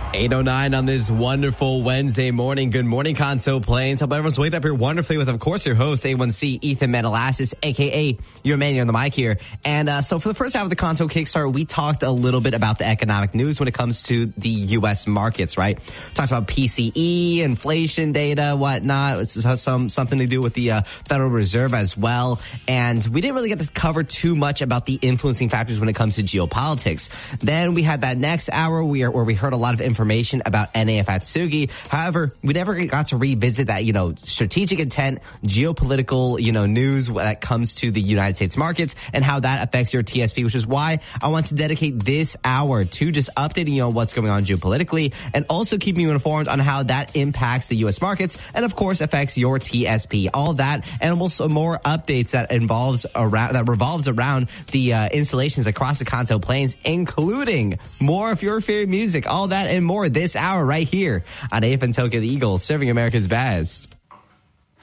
8:09 on this wonderful Wednesday morning. Good morning, Kanto Plains. Hope everyone's waking up here wonderfully with, of course, your host, A1C, Ethan Metalassis, a.k.a. your man on the mic here. And so for the first half of the Kanto Kickstart, we talked a little bit about the economic news when it comes to the U.S. markets, right? We talked about PCE, inflation data, whatnot. It's something to do with the Federal Reserve as well. And we didn't really get to cover too much about the influencing factors when it comes to geopolitics. Then we had that next hour where we heard a lot of information about NAF Atsugi. However, we never got to revisit that, strategic intent, geopolitical, news that comes to the United States markets and how that affects your TSP, which is why I want to dedicate this hour to just updating you on what's going on geopolitically and also keeping you informed on how that impacts the U.S. markets and, of course, affects your TSP. All that and also more updates that revolves around the installations across the Kanto Plains, including more of your favorite music, all that and more this hour right here on AFN Tokyo the Eagles, serving America's best.